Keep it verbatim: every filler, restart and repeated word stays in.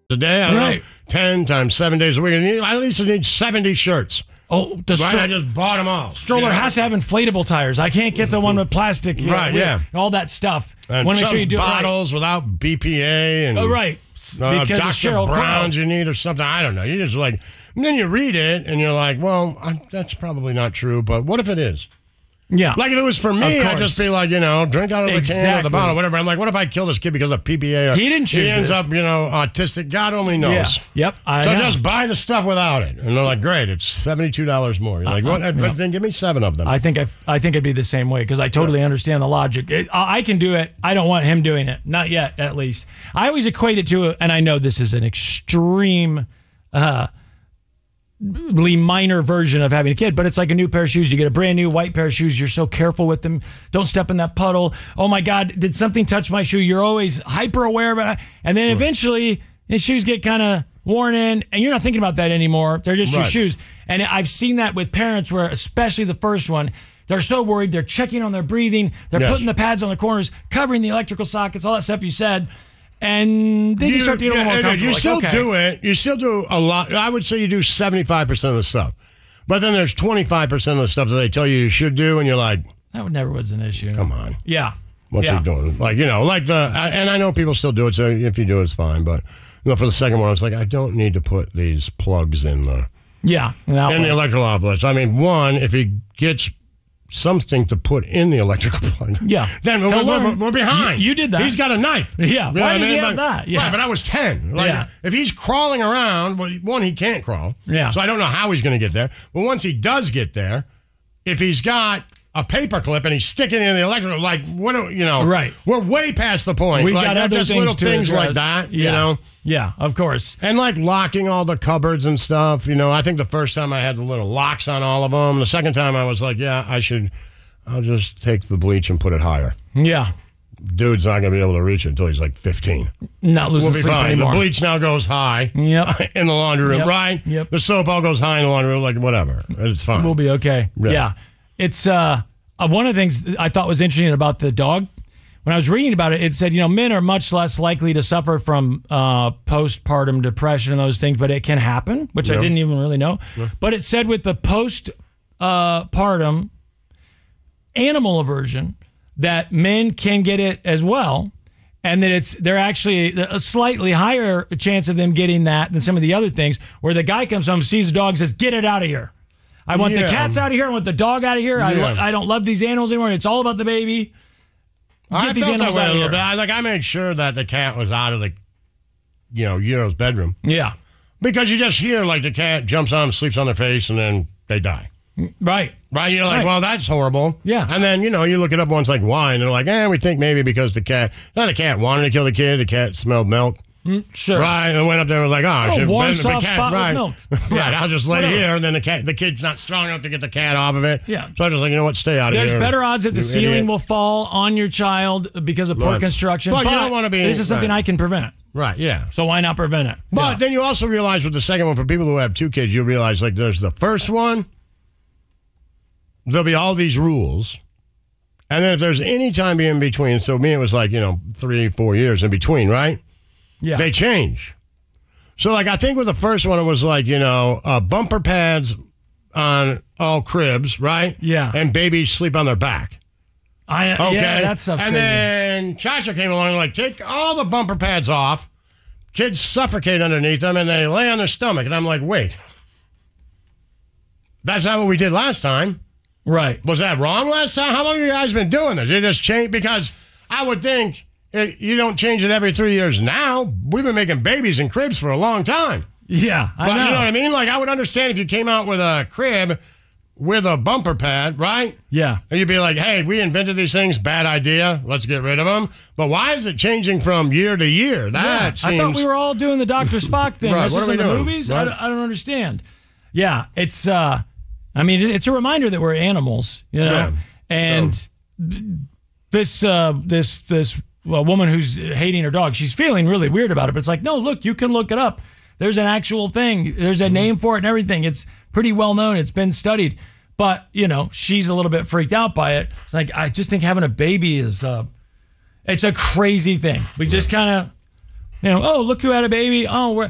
a day. I don't Right. know, ten times seven days a week. And I at least need seventy shirts. Oh, the Right? stro- I just bought them all. stroller You know? has to have inflatable tires. I can't get the one with plastic. you know, Right, wheels yeah. and all that stuff. And Want to make some sure you do bottles without B P A and it right. Oh, right. uh, Because of Doctor Cheryl Brown's Crow. you need or something. I don't know. You just like, and then you read it and you're like, well, I, that's probably not true. But what if it is? Yeah. Like if it was for me, Of I'd just course. be like, you know, drink out of the can or Exactly. the bottle, whatever. I'm like, what if I kill this kid because of P P A? Or He didn't choose He ends this. up, you know, autistic. God only knows. Yeah. Yep. I So know. just buy the stuff without it. And they're like, great, it's seventy-two dollars more. You're like, Uh-uh, what? no. But then give me seven of them. I think I, I think it'd be the same way because I totally understand the logic. It, I I can do it. I don't want him doing it. Not yet, at least. I always equate it to, and I know this is an extreme, uh, minor version of having a kid, but it's like a new pair of shoes. You get a brand new white pair of shoes. You're so careful with them. Don't step in that puddle. Oh my God, did something touch my shoe? You're always hyper aware of it. And then eventually his shoes get kind of worn in and you're not thinking about that anymore. They're just your Right. shoes. And I've seen that with parents where, especially the first one, they're so worried. They're checking on their breathing. They're Yes. putting the pads on the corners, covering the electrical sockets, all that stuff you said. And then you, start to get a little more yeah, comfortable. You Like, still okay. do it. You still do a lot. I would say you do seventy-five percent of the stuff. But then there's twenty-five percent of the stuff that they tell you you should do, and you're like, That never was an issue. come on. Yeah. What's yeah. he doing? Like, you know, like the, I- and I know people still do it, so if you do it, it's fine. But, you know, for the second one, I was like, I don't need to put these plugs in the, Yeah. that in the was- electrical outlets. I mean, one, if he gets something to put in the electrical plug, Yeah. then we're, He'll we're, learn. we're behind. You- you did that. He's got a knife. Yeah. You know Why what I does he mean? have But- that? Yeah. Right, but I was ten. Like, Yeah. if he's crawling around, well, one, he can't crawl. Yeah. So I don't know how he's going to get there. But once he does get there, if he's got a paper clip and he's sticking it in the electrical, like, what do, you know, Right. we're way past the point. We've like, got they're other just things little to things like address. that, yeah. you know. Yeah, of course. And like locking all the cupboards and stuff, you know. I think the first time I had the little locks on all of them. The second time I was like, yeah, I should, I'll just take the bleach and put it higher. Yeah. Dude's not going to be able to reach it until he's like fifteen. Not losing We'll be sleep fine. anymore. The bleach now goes high Yep. in the laundry room, Yep. right? Yep. The soap all goes high in the laundry room, like whatever. It's fine. We'll be okay. Yeah. Yeah. It's uh, uh, one of the things that I thought was interesting about the dog. When I was reading about it, it said, you know, men are much less likely to suffer from uh, postpartum depression and those things, but it can happen, which I Yeah. didn't even really know. But it said with the postpartum uh, partum animal aversion that men can get it as well, and that it's they're actually a slightly higher chance of them getting that than some of the other things. Where the guy comes home, sees a dog, says, "Get it out of here. I want Yeah. the cats out of here. I want the dog out of here. I, lo- Yeah. I don't love these animals anymore. It's all about the baby. I Get these felt that animals way out a of little here." bit. I, like I made sure that the cat was out of the, you know, Euro's bedroom. Yeah, Because you just hear like the cat jumps on them, sleeps on their face, and then they die. right. Right? You're like, Right. well, that's horrible. Yeah. And then, you know, you look it up once like why, and they're like, eh, we think maybe because the cat, not the cat wanted to kill the kid, the cat smelled milk. Sure. Right, and went up there and was like, oh, I Oh, should warm, been the soft cat, spot with right. milk. right, Yeah. I'll just lay Whatever. here, and then the cat, the kid's not strong enough to get the cat off of it. Yeah. So I was just like, you know what, stay out of There's here. better odds that the you ceiling idiot. will fall on your child because of poor Right. construction. Well, you but don't wanna be- this is something right. I can prevent. Right, yeah. So why not prevent it? But Yeah. then you also realize with the second one, for people who have two kids, you realize like there's the first one, there'll be all these rules. And then if there's any time in between, so me, it was like, you know, three, four years in between, right? yeah. They change. So, like, I think with the first one, it was like, you know, uh, bumper pads on all cribs, right? Yeah. And babies sleep on their back. I, Okay. Yeah, that stuff's and crazy. then Chacha came along and, like, take all the bumper pads off. Kids suffocate underneath them and they lay on their stomach. And I'm like, wait. That's not what we did last time. Right. Was that wrong last time? How long have you guys been doing this? You just change because I would think it, you don't change it every three years now. We've been making babies in cribs for a long time. Yeah, I But know. you know what I mean? Like I would understand if you came out with a crib with a bumper pad, right? Yeah. And you'd be like, hey, we invented these things, bad idea. Let's get rid of them. But why is it changing from year to year? That Yeah, seems... I thought we were all doing the Doctor Spock thing. Right, That's what just are in we the doing? movies. Right. I, don't- I don't understand. Yeah, it's. uh I mean, it's a reminder that we're animals, you know. Yeah. And this uh this this well, woman who's hating her dog, she's feeling really weird about it. But it's like, no, look, you can look it up. There's an actual thing. There's a name for it and everything. It's pretty well known. It's been studied. But you know, she's a little bit freaked out by it. It's like I just think having a baby is. uh It's a crazy thing. We just kind of You know, oh, look who had a baby. Oh, we're,